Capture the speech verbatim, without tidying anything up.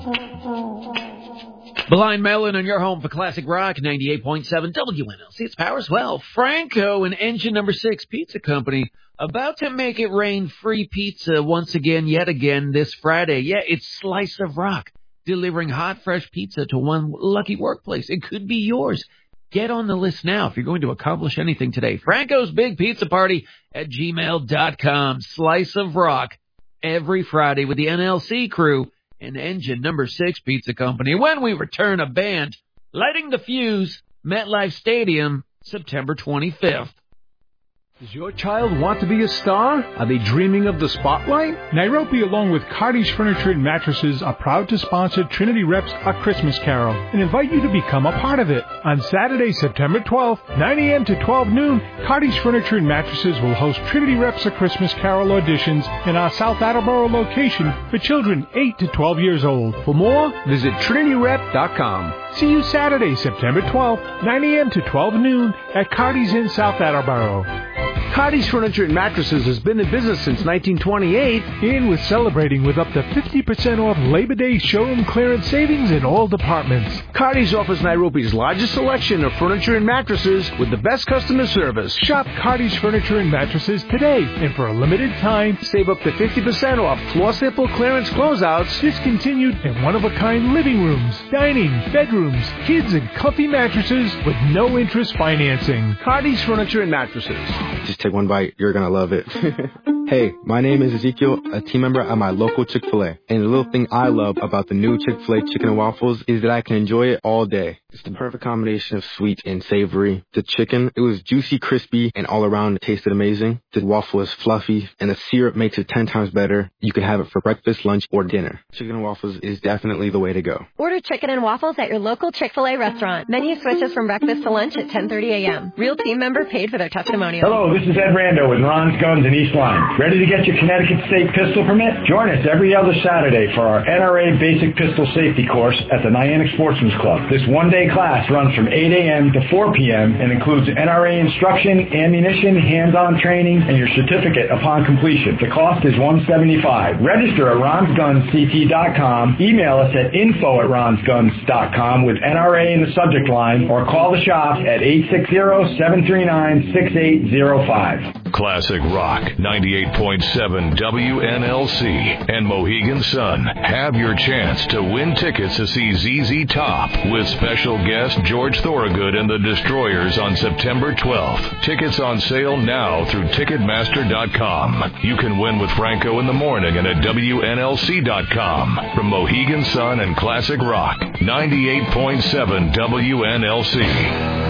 Blind Melon on your home for Classic Rock, ninety-eight point seven W N L C. It's Powers. Well, Franco and Engine Number Six Pizza Company about to make it rain free pizza once again, yet again, this Friday. Yeah, it's Slice of Rock, delivering hot, fresh pizza to one lucky workplace. It could be yours. Get on the list now if you're going to accomplish anything today. Franco's Big Pizza Party at gmail dot com. Slice of Rock every Friday with the N L C crew and Engine Number Six Pizza Company. When we return, a band lighting the fuse, MetLife Stadium, September twenty-fifth. Does your child want to be a star? Are they dreaming of the spotlight? Nairobi, along with Cardi's Furniture and Mattresses, are proud to sponsor Trinity Rep's A Christmas Carol and invite you to become a part of it. On Saturday, September twelfth, nine a.m. to twelve noon, Cardi's Furniture and Mattresses will host Trinity Rep's A Christmas Carol auditions in our South Attleboro location for children eight to twelve years old. For more, visit trinity rep dot com. See you Saturday, September twelfth, nine a.m. to twelve noon at Cardi's in South Attleboro. Cardi's Furniture and Mattresses has been in business since nineteen twenty-eight and with celebrating with up to fifty percent off Labor Day showroom clearance savings in all departments. Cardi's offers Nairobi's largest selection of furniture and mattresses with the best customer service. Shop Cardi's Furniture and Mattresses today, and for a limited time, save up to fifty percent off floor sample clearance closeouts, discontinued and one-of-a-kind living rooms, dining, bedrooms, kids and comfy mattresses with no interest financing. Cardi's Furniture and Mattresses. Just take one bite. You're going to love it. Hey, my name is Ezekiel, a team member at my local Chick-fil-A. And the little thing I love about the new Chick-fil-A chicken and waffles is that I can enjoy it all day. It's the perfect combination of sweet and savory. The chicken, it was juicy, crispy, and all around it tasted amazing. The waffle is fluffy, and the syrup makes it ten times better. You can have it for breakfast, lunch, or dinner. Chicken and waffles is definitely the way to go. Order chicken and waffles at your local Chick-fil-A restaurant. Menu switches from breakfast to lunch at ten thirty a.m. Real team member paid for their testimonial. Hello, this is Ed Rando with Ron's Guns in East Lyme. Ready to get your Connecticut State pistol permit? Join us every other Saturday for our N R A Basic Pistol Safety course at the Niantic Sportsman's Club. This one-day class runs from eight a.m. to four p.m. and includes N R A instruction, ammunition, hands-on training, and your certificate upon completion. The cost is one hundred seventy-five dollars. Register at rons guns c t dot com. Email us at info at rons guns dot com with N R A in the subject line, or call the shop at eight six zero, seven three nine, six eight zero five. Classic Rock ninety-eight point seven W N L C and Mohegan Sun have your chance to win tickets to see Z Z Top with special guest George Thorogood and the Destroyers on September twelfth. Tickets on sale now through ticketmaster dot com. You can win with Franco in the morning and at W N L C dot com. From Mohegan Sun and Classic Rock ninety-eight point seven W N L C.